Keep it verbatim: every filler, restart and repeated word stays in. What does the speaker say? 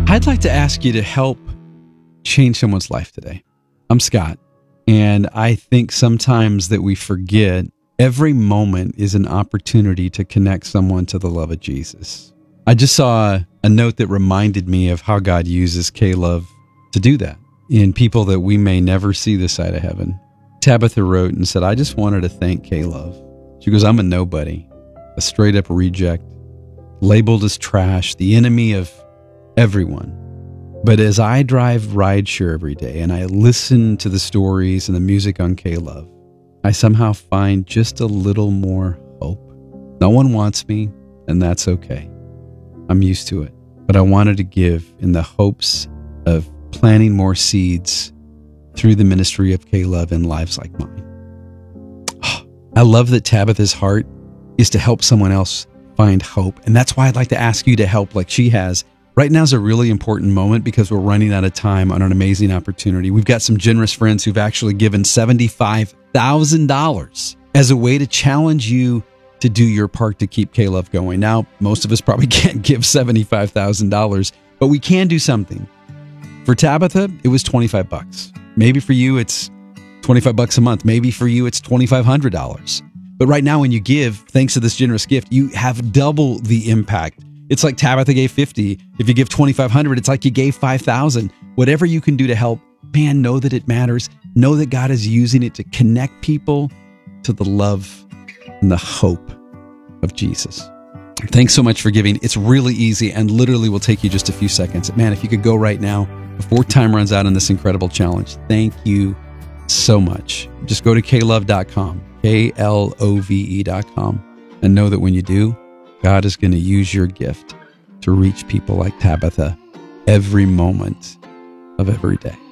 I'd like to ask you to help change someone's life today. I'm Scott, and I think sometimes that we forget every moment is an opportunity to connect someone to the love of Jesus. I just saw a note that reminded me of how God uses K-Love to do that in people that we may never see this side of heaven. Tabitha wrote and said, I just wanted to thank K-Love. She goes, I'm a nobody, a straight up reject, labeled as trash, the enemy of everyone. But as I drive rideshare every day and I listen to the stories and the music on K-Love, I somehow find just a little more hope. No one wants me, and that's okay. I'm used to it. But I wanted to give in the hopes of planting more seeds through the ministry of K-Love in lives like mine. Oh, I love that Tabitha's heart is to help someone else find hope. And that's why I'd like to ask you to help like she has. Right now is a really important moment because we're running out of time on an amazing opportunity. We've got some generous friends who've actually given seventy-five thousand dollars as a way to challenge you to do your part to keep K-Love going. Now, most of us probably can't give seventy-five thousand dollars, but we can do something. For Tabitha, it was twenty-five bucks. Maybe for you, it's twenty-five bucks a month. Maybe for you, it's twenty-five hundred dollars. But right now, when you give, thanks to this generous gift, you have double the impact. It's like Tabitha gave fifty. If you give twenty-five hundred, it's like you gave five thousand. Whatever you can do to help, man, know that it matters. Know that God is using it to connect people to the love and the hope of Jesus. Thanks so much for giving. It's really easy and literally will take you just a few seconds. Man, if you could go right now before time runs out on this incredible challenge, thank you so much. Just go to k love dot com, K L O V E dot com, and know that when you do, God is going to use your gift to reach people like Tabitha every moment of every day.